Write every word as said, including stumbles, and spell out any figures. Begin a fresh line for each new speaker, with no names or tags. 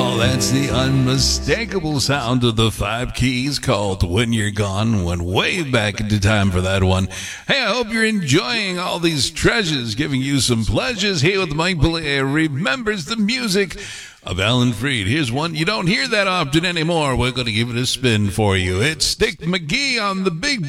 Oh, that's the unmistakable sound of the Five Keys called When You're Gone. Went way back into time for that one. Hey, I hope you're enjoying all these treasures, giving you some pleasures here with Mike Blair. Remembers the music of Alan Freed. Here's one you don't hear that often anymore. We're going to give it a spin for you. It's Stick McGee on the Big